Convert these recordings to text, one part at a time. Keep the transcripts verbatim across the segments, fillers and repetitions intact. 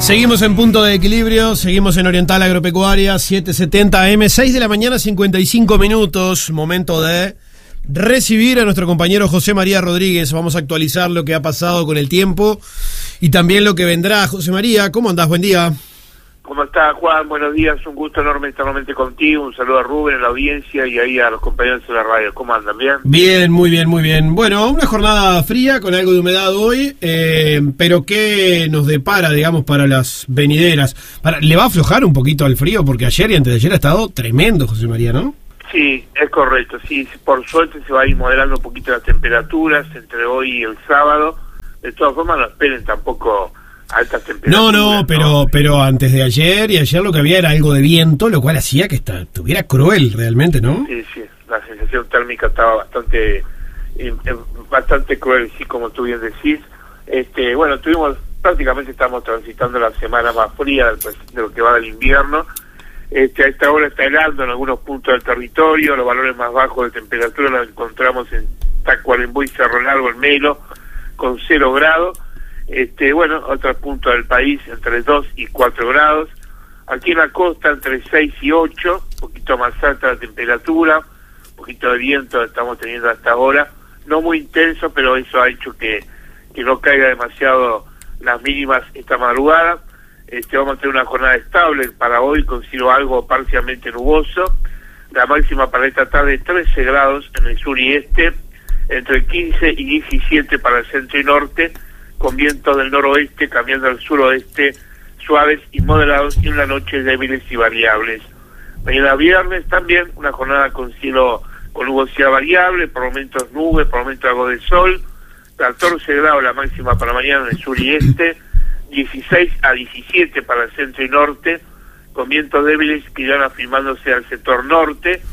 Seguimos en Punto de Equilibrio, seguimos en Oriental Agropecuaria, setecientos setenta A M, seis de la mañana, cincuenta y cinco minutos, momento de recibir a nuestro compañero José María Rodríguez. Vamos a actualizar lo que ha pasado con el tiempo y también lo que vendrá. José María, ¿cómo andás? Buen día. ¿Cómo estás, Juan? Buenos días, un gusto enorme estar nuevamente contigo. Un saludo a Rubén, en la audiencia, y ahí a los compañeros de la radio. ¿Cómo andan? ¿Bien? Bien, muy bien, muy bien. Bueno, una jornada fría con algo de humedad hoy, eh, pero ¿qué nos depara, digamos, para las venideras? Para, ¿Le va a aflojar un poquito al frío? Porque ayer y antes de ayer ha estado tremendo, José María, ¿no? Sí, es correcto. Sí, por suerte se va a ir moderando un poquito las temperaturas entre hoy y el sábado. De todas formas, no esperen tampoco altas temperaturas. No, no, pero ¿no? pero antes de ayer y ayer lo que había era algo de viento, lo cual hacía que esta, estuviera cruel realmente, ¿no? Sí, sí, la sensación térmica estaba bastante eh, bastante cruel, sí, como tú bien decís. Este, bueno, tuvimos, prácticamente estamos transitando la semana más fría del, de lo que va del invierno. Este, a esta hora está helando en algunos puntos del territorio, los valores más bajos de temperatura los encontramos en Tacuarembó y Cerro Largo, en Melo, con cero grados. Este, bueno, otros puntos del país entre dos y cuatro grados. Aquí en la costa entre seis y ocho, un poquito más alta la temperatura, un poquito de viento estamos teniendo hasta ahora, no muy intenso, pero eso ha hecho que, que no caiga demasiado las mínimas esta madrugada. Este, vamos a tener una jornada estable para hoy, con cielo algo parcialmente nuboso. La máxima para esta tarde trece grados en el sur y este, entre quince y diecisiete para el centro y norte, con vientos del noroeste cambiando al suroeste, suaves y moderados, y en la noche débiles y variables. Mañana viernes también una jornada con cielo con nubosidad variable, por momentos nubes, por momentos algo de sol. catorce grados la máxima para mañana en el sur y este, dieciséis a diecisiete para el centro y norte, con vientos débiles que irán afirmándose al sector norte.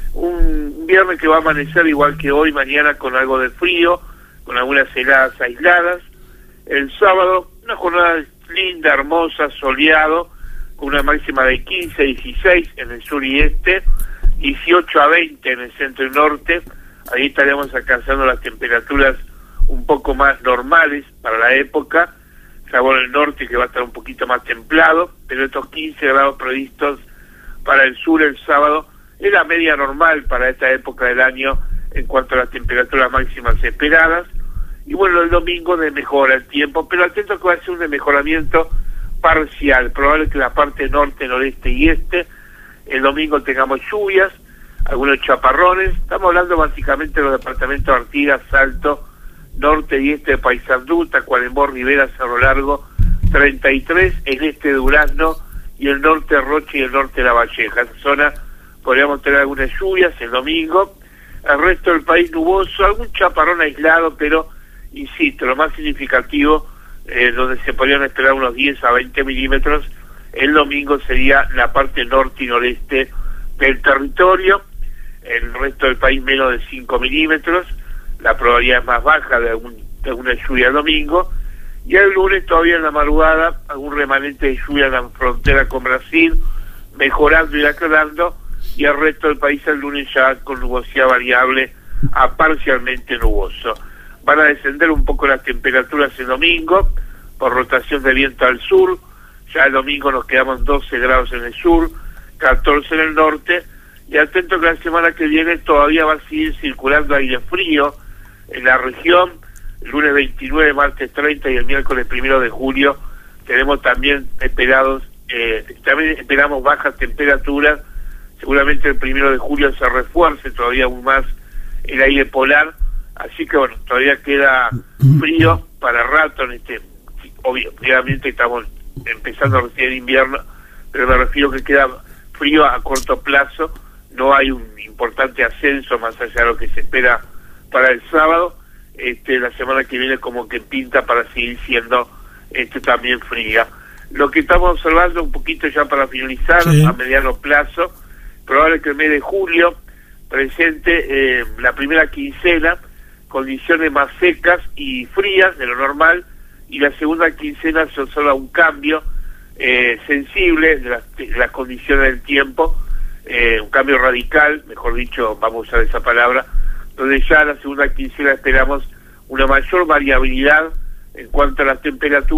Un viernes que va a amanecer igual que hoy, mañana con algo de frío, con algunas heladas aisladas. El sábado, una jornada linda, hermosa, soleado, con una máxima de quince a dieciséis en el sur y este, dieciocho a veinte en el centro y norte. Ahí estaremos alcanzando las temperaturas un poco más normales para la época, salvo en el norte, que va a estar un poquito más templado, pero estos quince grados previstos para el sur el sábado es la media normal para esta época del año en cuanto a las temperaturas máximas esperadas. Y bueno, el domingo de mejora el tiempo, pero atento que va a ser un de mejoramiento parcial, probable que la parte norte, noreste y este, el domingo tengamos lluvias, algunos chaparrones. Estamos hablando básicamente de los departamentos de Artigas, Salto, norte y este de Paysandú, Tacuarembó, Rivera, Cerro Largo, treinta y tres, el este de Durazno y el norte de Rocha y el norte de La Valleja. En esa zona podríamos tener algunas lluvias el domingo. El resto del país nuboso, algún chaparrón aislado, pero insisto, lo más significativo, eh, donde se podrían esperar unos diez a veinte milímetros, el domingo sería la parte norte y noreste del territorio. El resto del país menos de cinco milímetros, la probabilidad es más baja de, algún, de alguna lluvia el domingo, y el lunes todavía en la madrugada algún remanente de lluvia en la frontera con Brasil, mejorando y aclarando, y el resto del país el lunes ya con nubosidad variable a parcialmente nuboso. Van a descender un poco las temperaturas el domingo, por rotación de viento al sur. Ya el domingo nos quedamos doce grados en el sur, catorce en el norte, y atento que la semana que viene todavía va a seguir circulando aire frío en la región. El lunes veintinueve, martes treinta y el miércoles primero de julio tenemos también esperados, eh, también esperamos bajas temperaturas. Seguramente el primero de julio se refuerce todavía aún más el aire polar. Así que bueno, todavía queda frío para rato en este, obvio, obviamente estamos empezando recién el invierno, pero me refiero que queda frío a corto plazo, no hay un importante ascenso más allá de lo que se espera para el sábado. Este, la semana que viene como que pinta para seguir siendo este también fría. Lo que estamos observando un poquito ya para finalizar, sí, a mediano plazo, probable que el mes de julio presente eh, la primera quincena condiciones más secas y frías de lo normal, y la segunda quincena se observa un cambio eh, sensible de las, de las condiciones del tiempo, eh, un cambio radical, mejor dicho, vamos a usar esa palabra, donde ya en la segunda quincena esperamos una mayor variabilidad en cuanto a las temperaturas,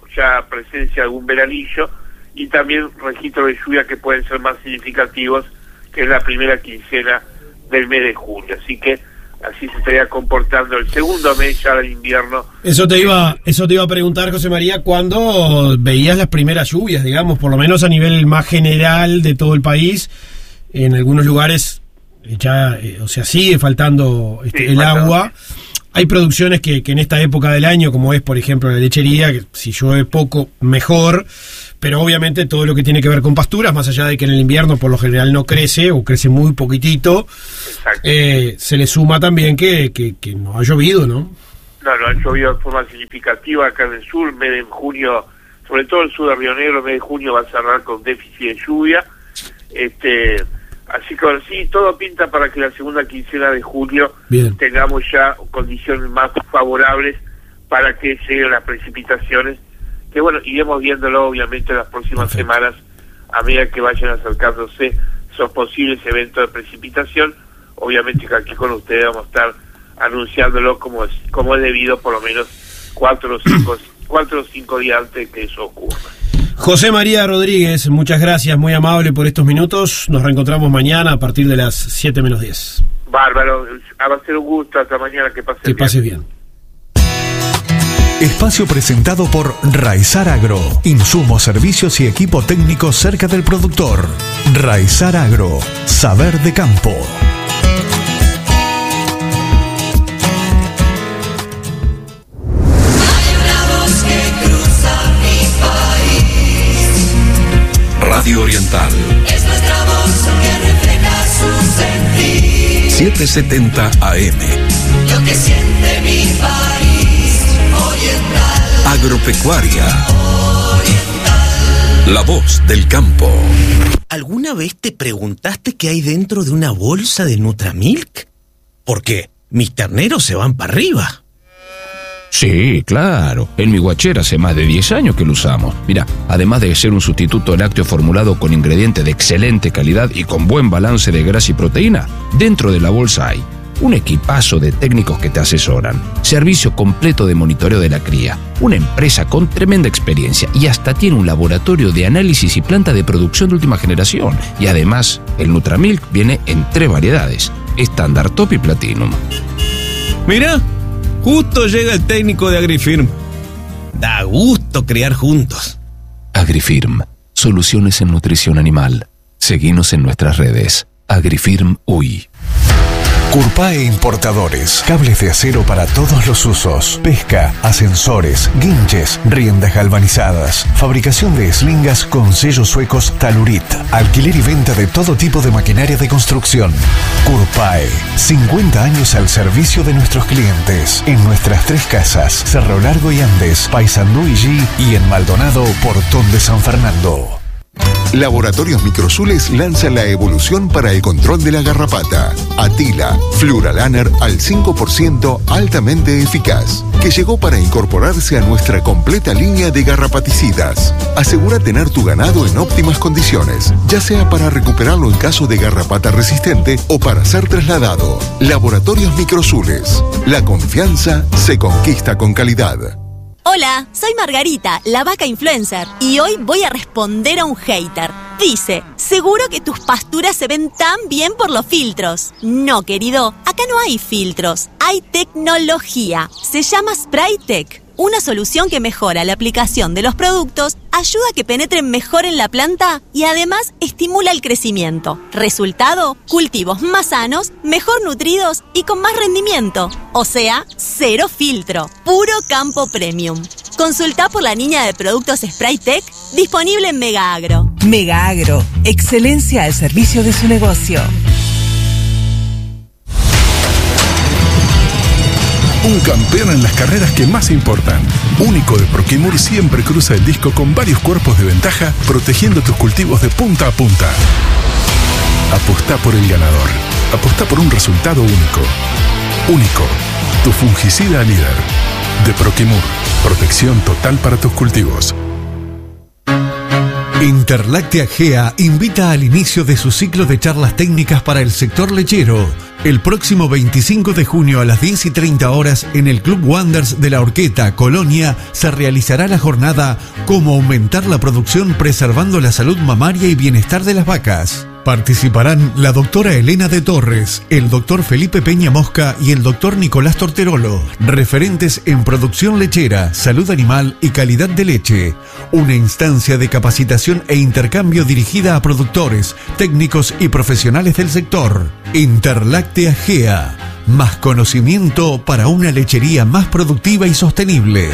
ya presencia de algún veranillo y también registros de lluvia que pueden ser más significativos que es la primera quincena del mes de junio. Así que así se estaría comportando el segundo mes ya del invierno. Eso te iba, eso te iba a preguntar, José María, ¿cuándo veías las primeras lluvias, digamos, por lo menos a nivel más general de todo el país? En algunos lugares ya, eh, o sea, sigue faltando este, sí, el faltando. agua. Hay producciones que, que en esta época del año, como es, por ejemplo, la lechería, que si llueve poco, mejor, pero obviamente todo lo que tiene que ver con pasturas, más allá de que en el invierno por lo general no crece, o crece muy poquitito, eh, se le suma también que, que, que no ha llovido, ¿no? No, no ha llovido de forma significativa acá en el sur, mes de junio, sobre todo el sur de Río Negro, mes de junio va a cerrar con déficit de lluvia, este... Así que sí, todo pinta para que la segunda quincena de julio Bien. tengamos ya condiciones más favorables para que lleguen las precipitaciones, que bueno, iremos viéndolo obviamente en las próximas Perfecto. semanas a medida que vayan acercándose esos posibles eventos de precipitación. Obviamente que aquí con ustedes vamos a estar anunciándolo como es, como es debido, por lo menos cuatro o cinco, cuatro o cinco días antes de que eso ocurra. José María Rodríguez, muchas gracias, muy amable por estos minutos. Nos reencontramos mañana a partir de las siete menos diez. Bárbaro, va a ser un gusto. Hasta mañana, que pases bien. Que pases bien. Espacio presentado por Raizar Agro. Insumos, servicios y equipo técnico cerca del productor. Raizar Agro. Saber de campo. Radio Oriental. Es nuestra voz que refleja su sentir. setecientos setenta A M. Lo que siente mi país. Oriental. Agropecuaria. Oriental. La voz del campo. ¿Alguna vez te preguntaste qué hay dentro de una bolsa de Nutramilk? Porque mis terneros se van para arriba. Sí, claro. En mi guachera hace más de diez años que lo usamos. Mira, además de ser un sustituto lácteo formulado con ingredientes de excelente calidad y con buen balance de grasa y proteína, dentro de la bolsa hay un equipazo de técnicos que te asesoran, servicio completo de monitoreo de la cría, una empresa con tremenda experiencia y hasta tiene un laboratorio de análisis y planta de producción de última generación. Y además, el Nutramilk viene en tres variedades, estándar, top y platinum. Mira, justo llega el técnico de Agrifirm. Da gusto crear juntos. Agrifirm, soluciones en nutrición animal. Seguinos en nuestras redes. Agrifirm U I. Curpae Importadores. Cables de acero para todos los usos. Pesca, ascensores, guinches, riendas galvanizadas. Fabricación de eslingas con sellos suecos Talurit. Alquiler y venta de todo tipo de maquinaria de construcción. Curpae. cincuenta años al servicio de nuestros clientes. En nuestras tres casas, Cerro Largo y Andes, Paysandú y G, y en Maldonado, Portón de San Fernando. Laboratorios Microsules lanza la evolución para el control de la garrapata. Atila, Fluralaner al cinco por ciento altamente eficaz, que llegó para incorporarse a nuestra completa línea de garrapaticidas. Asegura tener tu ganado en óptimas condiciones, ya sea para recuperarlo en caso de garrapata resistente o para ser trasladado. Laboratorios Microsules. La confianza se conquista con calidad. Hola, soy Margarita, la vaca influencer, y hoy voy a responder a un hater. Dice, seguro que tus pasturas se ven tan bien por los filtros. No, querido, acá no hay filtros, hay tecnología. Se llama Spraytec, una solución que mejora la aplicación de los productos, ayuda a que penetren mejor en la planta y además estimula el crecimiento. Resultado, cultivos más sanos, mejor nutridos y con más rendimiento. O sea, cero filtro, puro campo premium. Consulta por la línea de productos Spraytec, disponible en Mega Agro. Mega Agro, excelencia al servicio de su negocio. Un campeón en las carreras que más importan. Único de Proquimur siempre cruza el disco con varios cuerpos de ventaja, protegiendo tus cultivos de punta a punta. Apostá por el ganador. Apostá por un resultado único. Único. Tu fungicida líder. De Proquimur. Protección total para tus cultivos. Interláctea G E A invita al inicio de su ciclo de charlas técnicas para el sector lechero. El próximo veinticinco de junio a las diez y treinta horas en el Club Wanders de la Horqueta, Colonia, se realizará la jornada Cómo aumentar la producción preservando la salud mamaria y bienestar de las vacas. Participarán la doctora Elena de Torres, el doctor Felipe Peña Mosca y el doctor Nicolás Torterolo, referentes en producción lechera, salud animal y calidad de leche. Una instancia de capacitación e intercambio dirigida a productores, técnicos y profesionales del sector. Interláctea G E A, más conocimiento para una lechería más productiva y sostenible.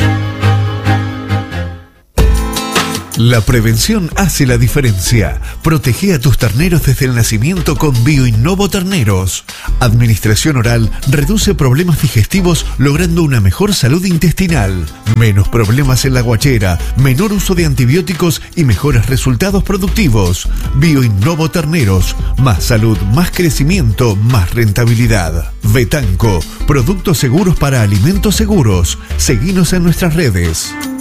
La prevención hace la diferencia. Protege a tus terneros desde el nacimiento con Bioinnovo Terneros. Administración oral reduce problemas digestivos logrando una mejor salud intestinal, menos problemas en la guachera, menor uso de antibióticos y mejores resultados productivos. Bioinnovo Terneros. Más salud, más crecimiento, más rentabilidad. Betanco. Productos seguros para alimentos seguros. Seguinos en nuestras redes.